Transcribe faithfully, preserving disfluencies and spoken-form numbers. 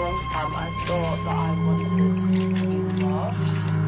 long time I thought that I wanted to be loved.